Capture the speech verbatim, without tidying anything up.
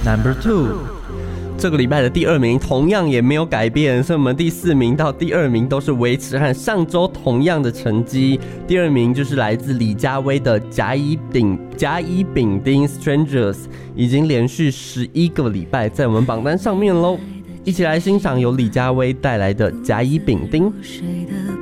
Number two， 这个礼拜的第二名同样也没有改变，所以我们第四名到第二名都是维持和上周同样的成绩。第二名就是来自李佳薇的甲乙丙甲乙丙丁 Strangers， 已经连续十一个礼拜在我们榜单上面喽。一起来欣赏由李佳薇带来的甲乙丙丁。